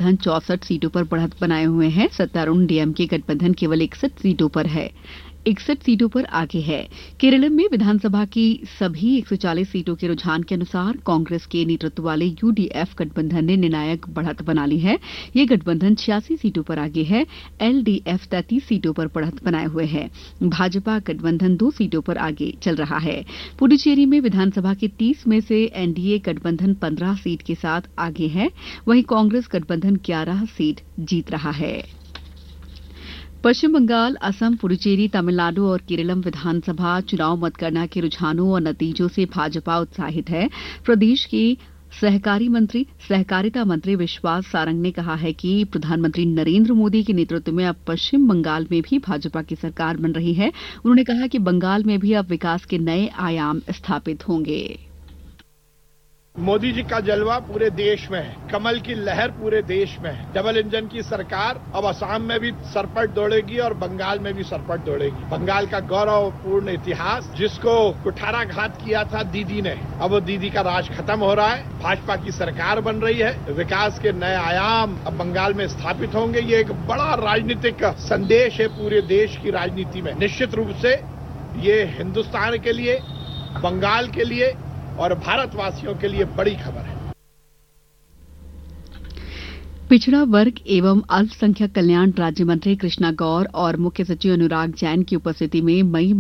गठबंधन 64 सीटों पर बढ़त बनाए हुए हैं। सत्तारूढ़ डीएमके गठबंधन केवल 61 सीटों पर है, 61 सीटों पर आगे है। केरल में विधानसभा की सभी 140 सीटों के रुझान के अनुसार कांग्रेस के नेतृत्व वाले यूडीएफ गठबंधन ने निर्णायक बढ़त बना ली है। यह गठबंधन 86 सीटों पर आगे है। एलडीएफ 33 सीटों पर बढ़त बनाए हुए है। भाजपा गठबंधन 2 सीटों पर आगे चल रहा है। पुडुचेरी में विधानसभा के 30 में से एनडीए गठबंधन 15 सीट के साथ आगे है। वहीं कांग्रेस गठबंधन 11 सीट जीत रहा है। पश्चिम बंगाल, असम, पुडुचेरी, तमिलनाडु और केरलम विधानसभा चुनाव मतगणना के रुझानों और नतीजों से भाजपा उत्साहित है। प्रदेश के सहकारिता मंत्री विश्वास सारंग ने कहा है कि प्रधानमंत्री नरेंद्र मोदी के नेतृत्व में अब पश्चिम बंगाल में भी भाजपा की सरकार बन रही है। उन्होंने कहा कि बंगाल में भी अब विकास के नए आयाम स्थापित होंगे। मोदी जी का जलवा पूरे देश में है, कमल की लहर पूरे देश में है। डबल इंजन की सरकार अब असम में भी सरपट दौड़ेगी और बंगाल में भी सरपट दौड़ेगी। बंगाल का गौरवपूर्ण इतिहास, जिसको कुठाराघात किया था दीदी ने, अब वो दीदी का राज खत्म हो रहा है। भाजपा की सरकार बन रही है। विकास के नए आयाम अब बंगाल में स्थापित होंगे। ये एक बड़ा राजनीतिक संदेश है पूरे देश की राजनीति में। निश्चित रूप से ये हिंदुस्तान के लिए, बंगाल के लिए और भारतवासियों के लिए बड़ी खबर है। पिछड़ा वर्ग एवं अल्पसंख्यक कल्याण राज्य मंत्री कृष्णा गौर और मुख्य सचिव अनुराग जैन की उपस्थिति में मई